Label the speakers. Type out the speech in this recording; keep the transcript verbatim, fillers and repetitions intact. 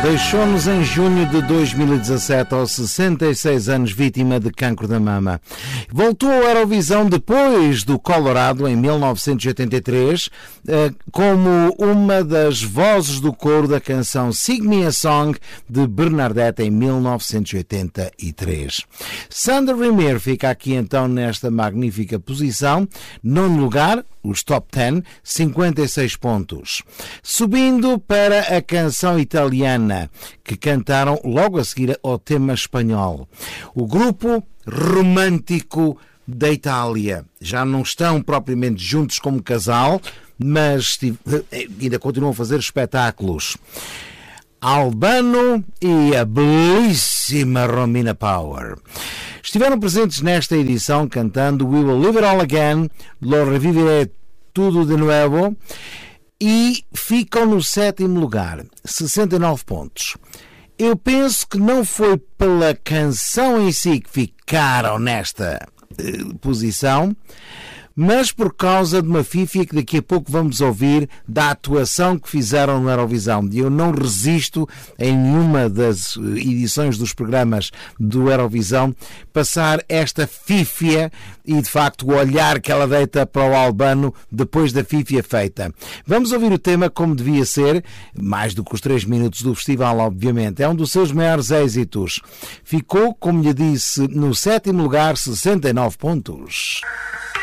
Speaker 1: Deixou-nos em junho de dois mil e dezassete, aos sessenta e seis anos, vítima de cancro da mama. Voltou à Eurovisão depois do Colorado, em mil novecentos e oitenta e três, como uma das vozes do coro da canção Sing Me a Song, de Bernadette, em mil novecentos e oitenta e três. Sandra Rimer fica aqui então nesta magnífica posição. Nono lugar, os top dez, cinquenta e seis pontos. Subindo para a canção italiana, que cantaram logo a seguir ao tema espanhol. O grupo romântico da Itália. Já não estão propriamente juntos como casal, mas ainda continuam a fazer espetáculos. Albano e a belíssima Romina Power estiveram presentes nesta edição cantando We Will Live It All Again, Lo Reviviré Tudo de Nuevo, e ficam no sétimo lugar, sessenta e nove pontos. Eu penso que não foi pela canção em si que ficaram nesta eh, posição, mas por causa de uma fífia que daqui a pouco vamos ouvir da atuação que fizeram no Eurovisão. E eu não resisto em nenhuma das edições dos programas do Eurovisão passar esta fífia e, de facto, o olhar que ela deita para o Albano depois da fífia feita. Vamos ouvir o tema como devia ser, mais do que os três minutos do festival, obviamente. É um dos seus maiores êxitos. Ficou, como lhe disse, no sétimo lugar, sessenta e nove pontos.